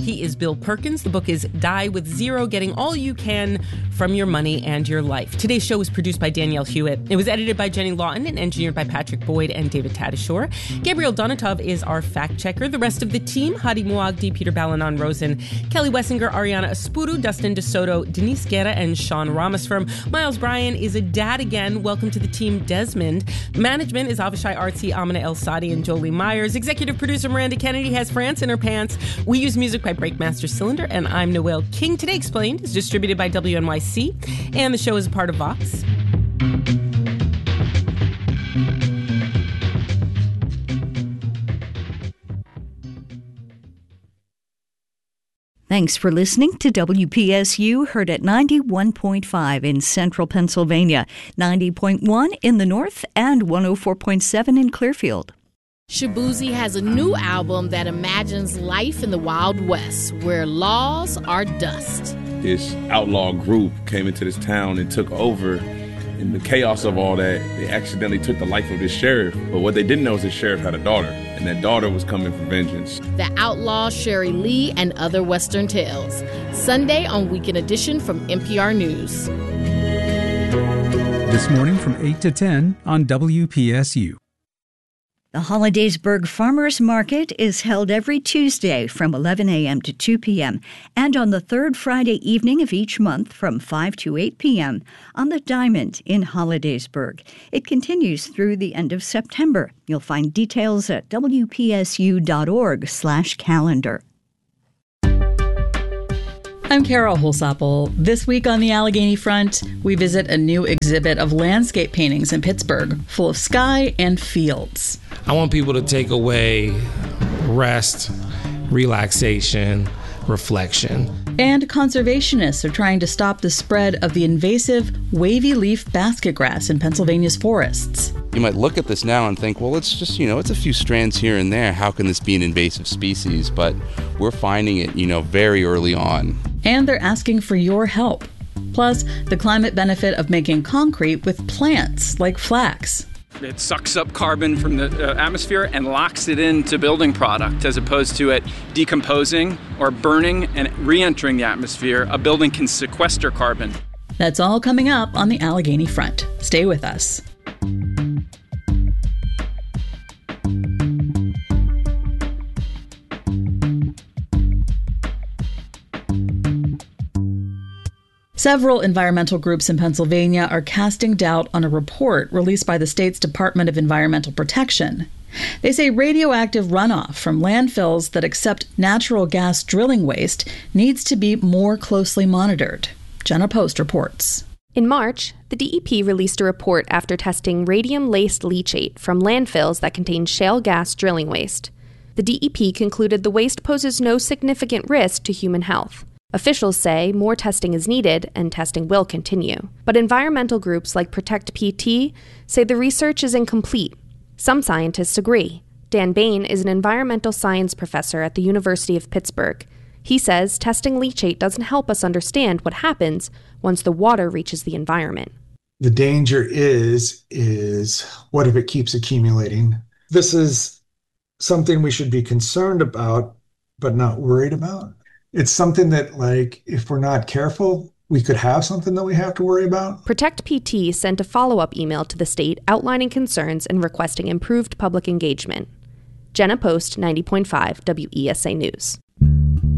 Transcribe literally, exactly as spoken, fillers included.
He is Bill Perkins. The book is Die with Zero, Getting All You Can from Your Money and Your Life. Today's show was produced by Danielle Hewitt. It was edited by Jenny Lawton and engineered by Patrick Boyd and David Tadashore. Gabriel Donatov is our fact checker. The rest of the team, Hadi Muagdi, Peter Balanon Rosen, Kelly Wessinger, Ariana Espuru, Dustin DeSoto, Denise Guerra, and Sean Ramasfirm. Miles Bryan is a dad again. Welcome to the team, Desmond. Management is Avishai Artsy, Amina El Sadi, and Jolie Myers. Executive producer Miranda Kennedy has France in her pants. We use music by Breakmaster Cylinder, and I'm Noelle King. Today Explained is distributed by W N Y C, and the show is a part of Vox. Thanks for listening to W P S U, heard at ninety-one point five in central Pennsylvania, ninety point one in the north, and one oh four point seven in Clearfield. Shaboozey has a new album that imagines life in the Wild West, where laws are dust. This outlaw group came into this town and took over. In the chaos of all that, they accidentally took the life of this sheriff. But what they didn't know is this sheriff had a daughter, and that daughter was coming for vengeance. The Outlaw, Sherry Lee, and Other Western Tales. Sunday on Weekend Edition from N P R News. This morning from eight to ten on W P S U. The Hollidaysburg Farmers Market is held every Tuesday from eleven a.m. to two p.m. and on the third Friday evening of each month from five to eight p.m. on the Diamond in Hollidaysburg. It continues through the end of September. You'll find details at W P S U dot org slash calendar. I'm Carol Holsapple. This week on the Allegheny Front, we visit a new exhibit of landscape paintings in Pittsburgh, full of sky and fields. I want people to take away rest, relaxation, reflection. And conservationists are trying to stop the spread of the invasive wavy leaf basket grass in Pennsylvania's forests. You might look at this now and think, well, it's just, you know, it's a few strands here and there. How can this be an invasive species? But we're finding it, you know, very early on. And they're asking for your help. Plus, the climate benefit of making concrete with plants like flax. It sucks up carbon from the uh, atmosphere and locks it into building product, as opposed to it decomposing or burning and re-entering the atmosphere. A building can sequester carbon. That's all coming up on the Allegheny Front. Stay with us. Several environmental groups in Pennsylvania are casting doubt on a report released by the state's Department of Environmental Protection. They say radioactive runoff from landfills that accept natural gas drilling waste needs to be more closely monitored. Jenna Post reports. In March, the D E P released a report after testing radium-laced leachate from landfills that contain shale gas drilling waste. The D E P concluded the waste poses no significant risk to human health. Officials say more testing is needed and testing will continue. But environmental groups like Protect P T say the research is incomplete. Some scientists agree. Dan Bain is an environmental science professor at the University of Pittsburgh. He says testing leachate doesn't help us understand what happens once the water reaches the environment. The danger is, is what if it keeps accumulating? This is something we should be concerned about, but not worried about. It's something that, like, if we're not careful, we could have something that we have to worry about. Protect P T sent a follow-up email to the state outlining concerns and requesting improved public engagement. Jenna Post, ninety point five W E S A News.